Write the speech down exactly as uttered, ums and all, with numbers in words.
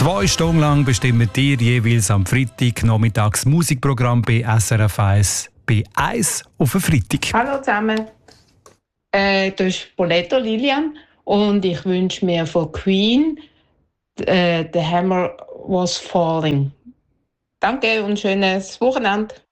Zwei Stunden lang bestimmen dir jeweils am Freitag nachmittags Musikprogramm bei S R F eins bei eins auf den Freitag. Hallo zusammen, äh, das ist Poletto Lilian und ich wünsche mir von Queen äh, «The Hammer Was Falling». Danke und schönes Wochenende.